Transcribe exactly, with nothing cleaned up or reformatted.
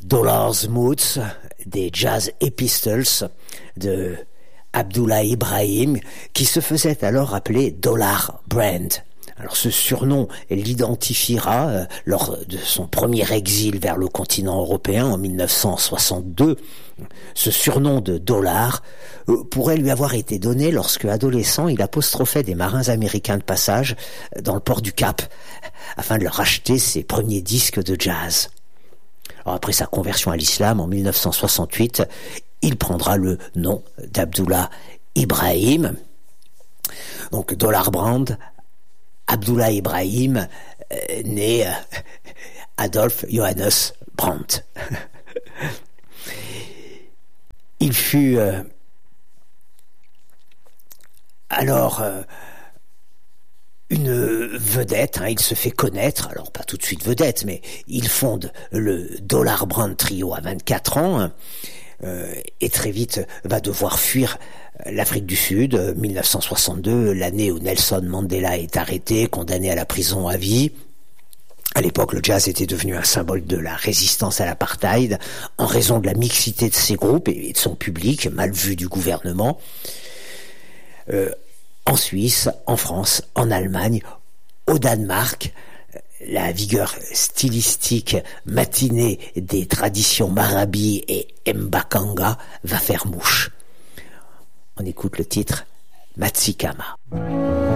Dollars Moods des Jazz Epistles de Abdullah Ibrahim, qui se faisait alors appeler Dollar Brand. Alors ce surnom l'identifiera euh, lors de son premier exil vers le continent européen en mille neuf cent soixante-deux. Ce surnom de dollar euh, pourrait lui avoir été donné lorsque, adolescent, il apostrophait des marins américains de passage dans le port du Cap afin de leur acheter ses premiers disques de jazz. Alors après sa conversion à l'islam en mille neuf cent soixante-huit, il prendra le nom d'Abdullah Ibrahim. Donc Dollar Brand, Abdullah Ibrahim, euh, né euh, Adolf Johannes Brandt. Il fut euh, alors euh, une vedette, hein, il se fait connaître, alors pas tout de suite vedette, mais il fonde le Dollar Brand Trio à vingt-quatre ans, hein, euh, et très vite va devoir fuir l'Afrique du Sud, mille neuf cent soixante-deux, l'année où Nelson Mandela est arrêté, condamné à la prison à vie. À l'époque, le jazz était devenu un symbole de la résistance à l'apartheid, en raison de la mixité de ses groupes et de son public, mal vu du gouvernement. Euh, en Suisse, en France, en Allemagne, au Danemark, la vigueur stylistique matinée des traditions marabi et mbakanga va faire mouche. On écoute le titre Matsikama.